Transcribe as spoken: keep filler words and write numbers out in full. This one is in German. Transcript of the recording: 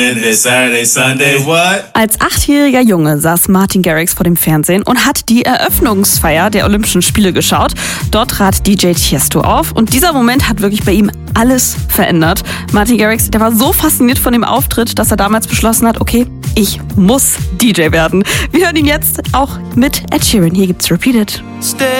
Saturday, Sunday, what? Als achtjähriger Junge saß Martin Garrix vor dem Fernsehen und hat die Eröffnungsfeier der Olympischen Spiele geschaut. Dort trat D J Tiesto auf und dieser Moment hat wirklich bei ihm alles verändert. Martin Garrix, der war so fasziniert von dem Auftritt, dass er damals beschlossen hat, okay, ich muss D J werden. Wir hören ihn jetzt auch mit Ed Sheeran. Hier gibt's Repeat It. Stay